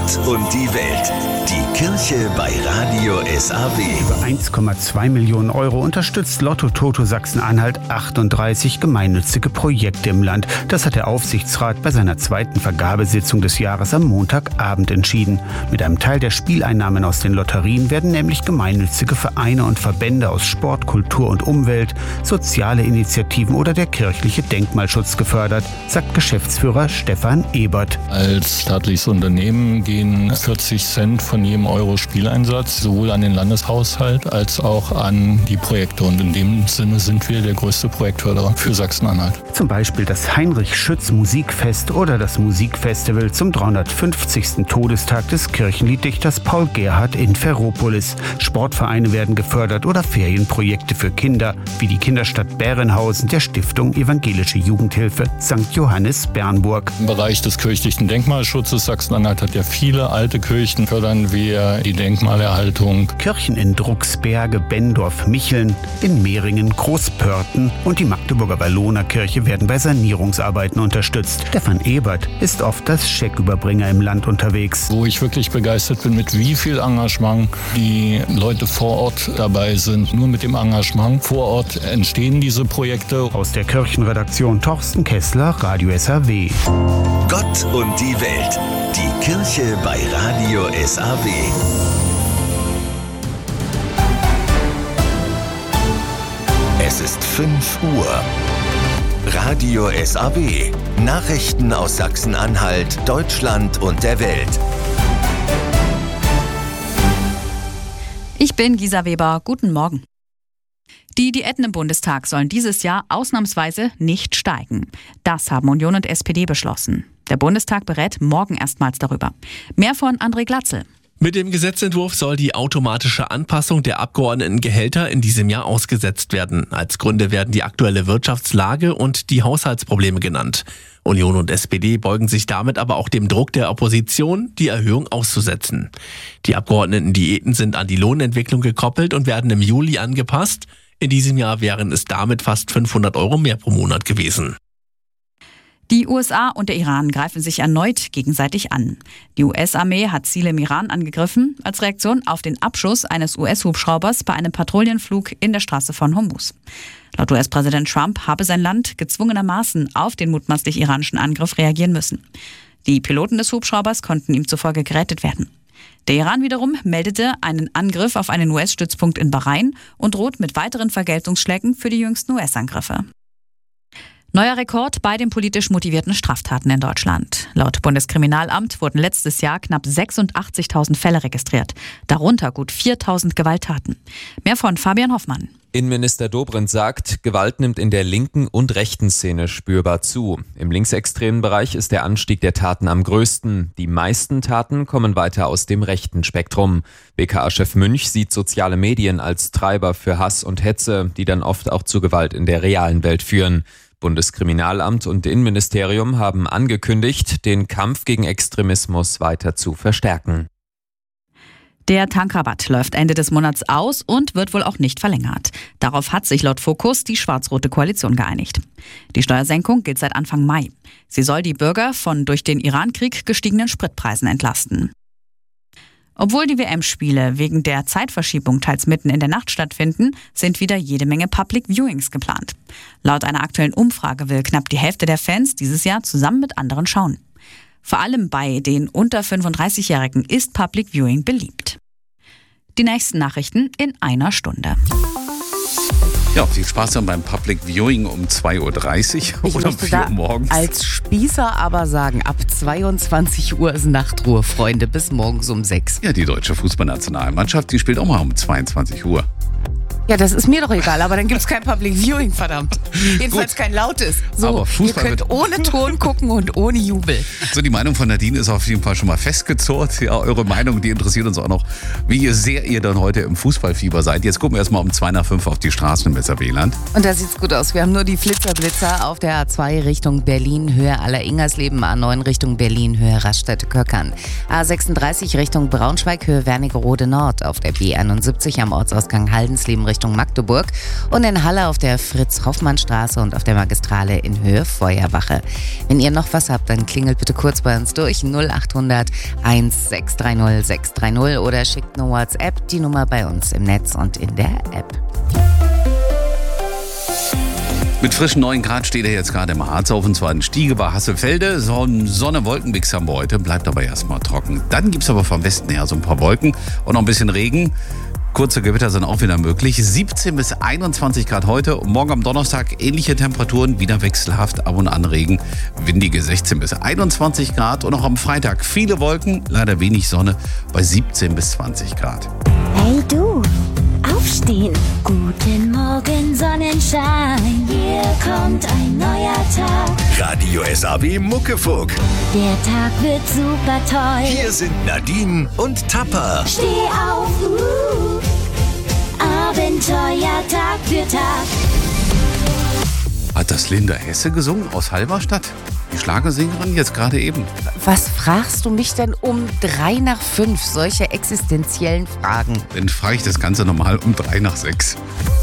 Gott und die Welt. Die Kirche bei Radio SAW. Über 1,2 Millionen Euro unterstützt Lotto Toto Sachsen-Anhalt 38 gemeinnützige Projekte im Land. Das hat der Aufsichtsrat bei seiner zweiten Vergabesitzung des Jahres am Montagabend entschieden. Mit einem Teil der Spieleinnahmen aus den Lotterien werden nämlich gemeinnützige Vereine und Verbände aus Sport, Kultur und Umwelt, soziale Initiativen oder der kirchliche Denkmalschutz gefördert, sagt Geschäftsführer Stefan Ebert. Als staatliches Unternehmen gehen 40 Cent von jedem Euro Spieleinsatz sowohl an den Landeshaushalt als auch an die Projekte. Und in dem Sinne sind wir der größte Projektförderer für Sachsen-Anhalt. Zum Beispiel das Heinrich-Schütz-Musikfest oder das Musikfestival zum 350. Todestag des Kirchenlieddichters Paul Gerhardt in Ferropolis. Sportvereine werden gefördert oder Ferienprojekte für Kinder, wie die Kinderstadt Bärenhausen der Stiftung Evangelische Jugendhilfe St. Johannes Bernburg. Im Bereich des kirchlichen Denkmalschutzes, Sachsen-Anhalt hat ja viele alte Kirchen, fördern wir die Denkmalerhaltung. Kirchen in Drucksberge, Bendorf, Micheln, in Mehringen, Großpörten und die Magdeburger Walloner Kirche werden bei Sanierungsarbeiten unterstützt. Stefan Ebert ist oft als Schecküberbringer im Land unterwegs. Wo ich wirklich begeistert bin, mit wie viel Engagement die Leute vor Ort dabei sind. Nur mit dem Engagement vor Ort entstehen diese Projekte. Aus der Kirchenredaktion Torsten Kessler, Radio SAW. Gott und die Welt. Die Kirche bei Radio SAW. Es ist 5 Uhr. Radio SAW. Nachrichten aus Sachsen-Anhalt, Deutschland und der Welt. Ich bin Gisa Weber. Guten Morgen. Die Diäten im Bundestag sollen dieses Jahr ausnahmsweise nicht steigen. Das haben Union und SPD beschlossen. Der Bundestag berät morgen erstmals darüber. Mehr von André Glatzel. Mit dem Gesetzentwurf soll die automatische Anpassung der Abgeordnetengehälter in diesem Jahr ausgesetzt werden. Als Gründe werden die aktuelle Wirtschaftslage und die Haushaltsprobleme genannt. Union und SPD beugen sich damit aber auch dem Druck der Opposition, die Erhöhung auszusetzen. Die Abgeordnetendiäten sind an die Lohnentwicklung gekoppelt und werden im Juli angepasst. In diesem Jahr wären es damit fast 500 Euro mehr pro Monat gewesen. Die USA und der Iran greifen sich erneut gegenseitig an. Die US-Armee hat Ziele im Iran angegriffen, als Reaktion auf den Abschuss eines US-Hubschraubers bei einem Patrouillenflug in der Straße von Hormuz. Laut US-Präsident Trump habe sein Land gezwungenermaßen auf den mutmaßlich iranischen Angriff reagieren müssen. Die Piloten des Hubschraubers konnten ihm zufolge gerettet werden. Der Iran wiederum meldete einen Angriff auf einen US-Stützpunkt in Bahrain und droht mit weiteren Vergeltungsschlägen für die jüngsten US-Angriffe. Neuer Rekord bei den politisch motivierten Straftaten in Deutschland. Laut Bundeskriminalamt wurden letztes Jahr knapp 86.000 Fälle registriert, darunter gut 4.000 Gewalttaten. Mehr von Fabian Hoffmann. Innenminister Dobrindt sagt, Gewalt nimmt in der linken und rechten Szene spürbar zu. Im linksextremen Bereich ist der Anstieg der Taten am größten. Die meisten Taten kommen weiter aus dem rechten Spektrum. BKA-Chef Münch sieht soziale Medien als Treiber für Hass und Hetze, die dann oft auch zu Gewalt in der realen Welt führen. Bundeskriminalamt und Innenministerium haben angekündigt, den Kampf gegen Extremismus weiter zu verstärken. Der Tankrabatt läuft Ende des Monats aus und wird wohl auch nicht verlängert. Darauf hat sich laut Focus die schwarz-rote Koalition geeinigt. Die Steuersenkung gilt seit Anfang Mai. Sie soll die Bürger von durch den Irankrieg gestiegenen Spritpreisen entlasten. Obwohl die WM-Spiele wegen der Zeitverschiebung teils mitten in der Nacht stattfinden, sind wieder jede Menge Public Viewings geplant. Laut einer aktuellen Umfrage will knapp die Hälfte der Fans dieses Jahr zusammen mit anderen schauen. Vor allem bei den unter 35-Jährigen ist Public Viewing beliebt. Die nächsten Nachrichten in einer Stunde. Ja, viel Spaß dann beim Public Viewing um 2.30 Uhr oder um 4 Uhr morgens. Als Spießer aber sagen, ab 22 Uhr ist Nachtruhe, Freunde, bis morgens um 6. Ja, die deutsche Fußballnationalmannschaft, die spielt auch mal um 22 Uhr. Ja, das ist mir doch egal, aber dann gibt's kein Public Viewing, verdammt. Jedenfalls kein lautes. So, aber Fußball ihr könnt ohne Ton gucken und ohne Jubel. So, die Meinung von Nadine ist auf jeden Fall schon mal festgezurrt. Ja, eure Meinung, die interessiert uns auch noch, wie sehr ihr dann heute im Fußballfieber seid. Jetzt gucken wir erstmal um 2 nach 5 auf die Straßen im Weserwieland. Und da sieht's gut aus. Wir haben nur die Flitzer auf der A2 Richtung Berlin, Höhe Alleringersleben, A9 Richtung Berlin, Höhe Raststätte-Köckern. A36 Richtung Braunschweig, Höhe Wernigerode Nord, auf der B71 am Ortsausgang Haldensleben Richtung Magdeburg und in Halle auf der Fritz-Hoffmann-Straße und auf der Magistrale in Höhe Feuerwache. Wenn ihr noch was habt, dann klingelt bitte kurz bei uns durch 0800 1630 630 oder schickt eine WhatsApp, die Nummer bei uns im Netz und in der App. Mit frischen 9 Grad steht er jetzt gerade im Harz auf, und zwar in Stiege bei Hasselfelde. Sonne-Wolken-Mix haben wir heute, bleibt aber erstmal trocken. Dann gibt es aber vom Westen her so ein paar Wolken und noch ein bisschen Regen. Kurze Gewitter sind auch wieder möglich. 17 bis 21 Grad heute und morgen am Donnerstag ähnliche Temperaturen, wieder wechselhaft, ab und an Regen. Windige 16 bis 21 Grad und auch am Freitag viele Wolken, leider wenig Sonne bei 17 bis 20 Grad. Hey du, aufstehen, guten Morgen Sonnenschein, hier kommt ein neuer Tag. Radio SAW Muckefuck. Der Tag wird super toll. Hier sind Nadine und Tapper. Steh auf, Abenteuer Tag für Tag. Hat das Linda Hesse gesungen aus Halberstadt? Die Schlagersängerin jetzt gerade eben. Was fragst du mich denn um 3 nach 5? Solche existenziellen Fragen. Dann frage ich das Ganze nochmal um 3 nach 6.